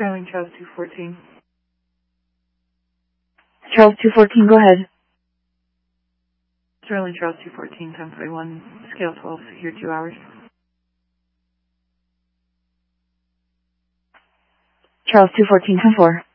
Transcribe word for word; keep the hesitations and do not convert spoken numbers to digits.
Sterling Charles two fourteen. Charles two fourteen, go ahead. Sterling Charles two fourteen, ten forty-one, scale twelve, here two hours. Charles two fourteen, ten four.